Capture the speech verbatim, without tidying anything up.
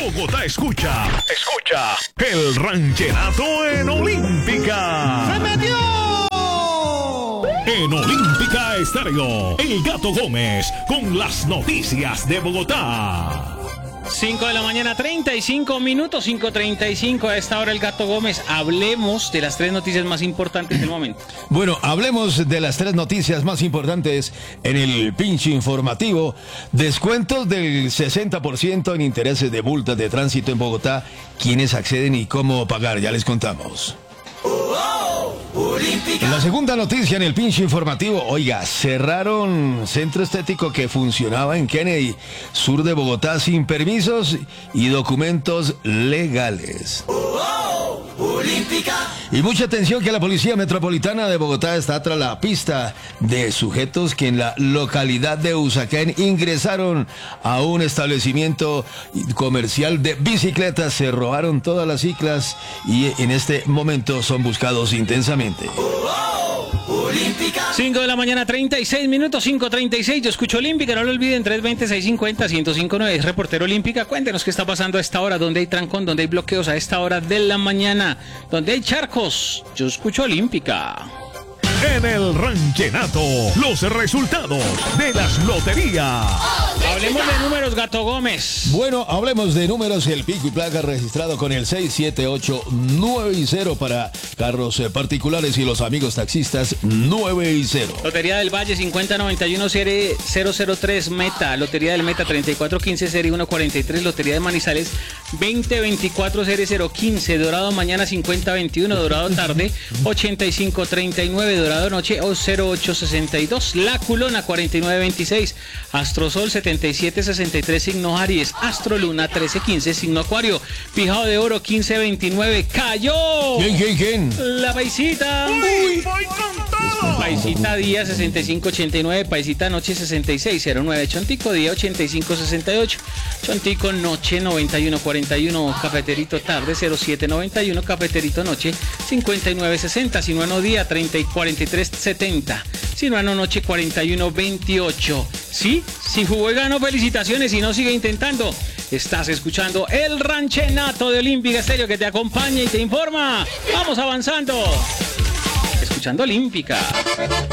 Bogotá escucha, escucha el ranchenato en Olímpica. ¡Se metió! En Olímpica Estéreo, El Gato Gómez con las noticias de Bogotá. cinco de la mañana, treinta y cinco minutos, cinco treinta y cinco a esta hora el Gato Gómez. Hablemos de las tres noticias más importantes del momento. Bueno, hablemos de las tres noticias más importantes en el pinche informativo. Descuentos del sesenta por ciento en intereses de multas de tránsito en Bogotá. ¿Quiénes acceden y cómo pagar? Ya les contamos. La segunda noticia en el pinche informativo, oiga, cerraron centro estético que funcionaba en Kennedy, sur de Bogotá, sin permisos y documentos legales. Y mucha atención que la Policía Metropolitana de Bogotá está tras la pista de sujetos que en la localidad de Usaquén ingresaron a un establecimiento comercial de bicicletas, se robaron todas las ciclas y en este momento son buscados intensamente. cinco de la mañana, treinta y seis minutos, cinco treinta y seis. Yo escucho Olímpica, no lo olviden, tres veinte, seiscientos cincuenta, ciento cinco nueve. Es reportero Olímpica. Cuéntenos qué está pasando a esta hora, dónde hay trancón, dónde hay bloqueos a esta hora de la mañana, dónde hay charcos. Yo escucho Olímpica. En el ranchenato, los resultados de las loterías. Hablemos de números, Gato Gómez. Bueno, hablemos de números. El pico y placa registrado con el seis siete ocho nueve y cero para carros eh, particulares y los amigos taxistas nueve y cero. Lotería del Valle cincuenta noventa y uno serie cero cero tres Meta. Lotería del Meta treinta y cuatro quince serie ciento cuarenta y tres. Lotería de Manizales veinte veinticuatro serie cero quince. Dorado mañana cincuenta veintiuno. Dorado tarde ochenta y cinco treinta y nueve. Dorado noche cero ocho sesenta y dos. La Culona cuarenta y nueve veintiséis. Astrosol setenta y siete sesenta y tres signo Aries. Astroluna trece quince signo Acuario. Pijado de Oro quince veintinueve. Cayó. ¿Quién, quién, quién? La Paisita. Uy, voy con todo. Paisita día sesenta y cinco ochenta y nueve. Paisita noche sesenta y seis cero nueve. Chontico día ochenta y cinco sesenta y ocho. Chontico noche noventa y uno cuarenta y uno. Cafeterito tarde cero siete noventa y uno. Cafeterito noche cincuenta y nueve sesenta. Sinuano día treinta y cuarenta y tres setenta. Sinuano noche cuarenta y uno veintiocho. Sí, si jugó y ganó, felicitaciones. Y no, sigue intentando. Estás escuchando el ranchenato de Olímpica Estéreo, que te acompaña y te informa. Vamos avanzando. Escuchando Olímpica.